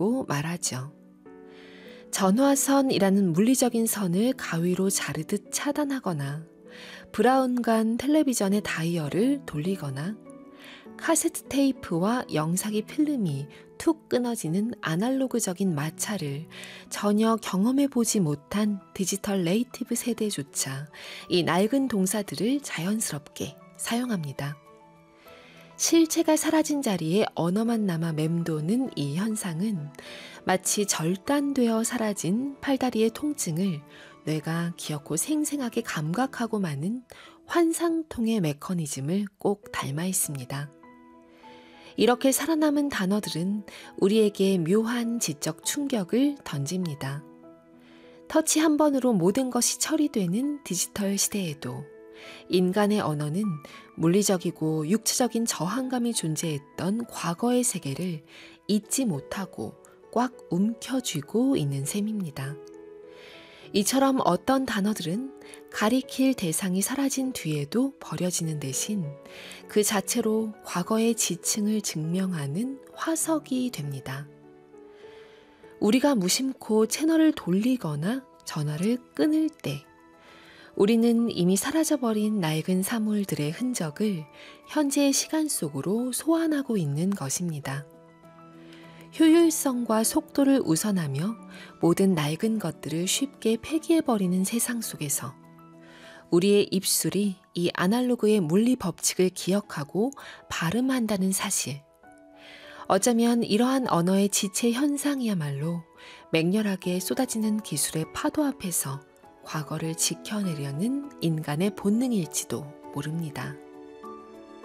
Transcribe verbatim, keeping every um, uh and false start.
없다고 말하죠. 전화선이라는 물리적인 선을 가위로 자르듯 차단하거나 브라운관 텔레비전의 다이얼을 돌리거나 카세트 테이프와 영상기 필름이 툭 끊어지는 아날로그적인 마찰을 전혀 경험해보지 못한 디지털 네이티브 세대조차 이 낡은 동사들을 자연스럽게 사용합니다. 실체가 사라진 자리에 언어만 남아 맴도는 이 현상은 마치 절단되어 사라진 팔다리의 통증을 뇌가 기어코 생생하게 감각하고 마는 환상통의 메커니즘을 꼭 닮아 있습니다. 이렇게 살아남은 단어들은 우리에게 묘한 지적 충격을 던집니다. 터치 한 번으로 모든 것이 처리되는 디지털 시대에도 인간의 언어는 물리적이고 육체적인 저항감이 존재했던 과거의 세계를 잊지 못하고 꽉 움켜쥐고 있는 셈입니다. 이처럼 어떤 단어들은 가리킬 대상이 사라진 뒤에도 버려지는 대신 그 자체로 과거의 지층을 증명하는 화석이 됩니다. 우리가 무심코 채널을 돌리거나 전화를 끊을 때 우리는 이미 사라져버린 낡은 사물들의 흔적을 현재의 시간 속으로 소환하고 있는 것입니다. 효율성과 속도를 우선하며 모든 낡은 것들을 쉽게 폐기해버리는 세상 속에서 우리의 입술이 이 아날로그의 물리 법칙을 기억하고 발음한다는 사실. 어쩌면 이러한 언어의 지체 현상이야말로 맹렬하게 쏟아지는 기술의 파도 앞에서 과거를 지켜내려는 인간의 본능일지도 모릅니다.